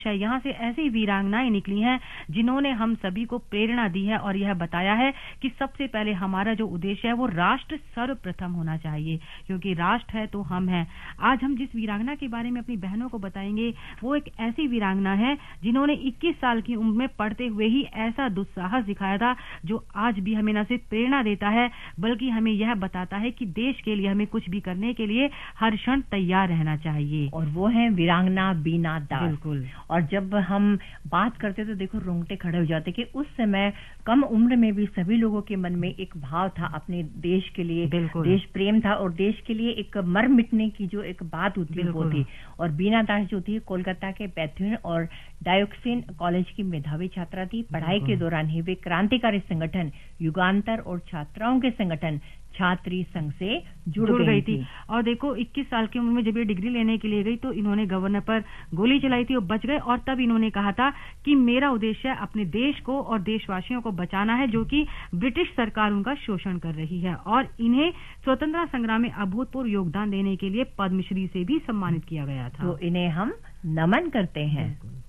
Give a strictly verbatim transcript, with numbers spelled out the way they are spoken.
यहाँ से ऐसी वीरांगनाएं निकली हैं जिन्होंने हम सभी को प्रेरणा दी है और यह बताया है कि सबसे पहले हमारा जो उद्देश्य है वो राष्ट्र सर्वप्रथम होना चाहिए, क्योंकि राष्ट्र है तो हम हैं। आज हम जिस वीरांगना के बारे में अपनी बहनों को बताएंगे वो एक ऐसी वीरांगना है जिन्होंने इक्कीस साल की उम्र में पढ़ते हुए ही ऐसा दुस्साहस दिखाया था जो आज भी हमें न सिर्फ प्रेरणा देता है बल्कि हमें यह बताता है कि देश के लिए हमें कुछ भी करने के लिए हर क्षण तैयार रहना चाहिए। और वो है वीरांगना बीना दास। बिल्कुल। और जब हम बात करते तो देखो रोंगटे खड़े हो जाते कि उस समय कम उम्र में भी सभी लोगों के मन में एक भाव था अपने देश के लिए, देश प्रेम था और देश के लिए एक मर मिटने की जो एक बात होती है वो थी। और बीना दास जो थी कोलकाता के बैथुन और डायोक्सिन कॉलेज की मेधावी छात्रा थी। पढ़ाई के दौरान ही वे क्रांतिकारी संगठन युगांतर और छात्राओं के संगठन छात्री संघ से जुड़, जुड़ गई थी। और देखो इक्कीस साल की उम्र में जब ये डिग्री लेने के लिए गई तो इन्होंने गवर्नर पर गोली चलाई थी और बच गए। और तब इन्होंने कहा था कि मेरा उद्देश्य अपने देश को और देशवासियों को बचाना है जो कि ब्रिटिश सरकार उनका शोषण कर रही है। और इन्हें स्वतंत्रता संग्राम में अभूतपूर्व योगदान देने के लिए पद्मश्री से भी सम्मानित किया गया था। तो इन्हें हम नमन करते हैं।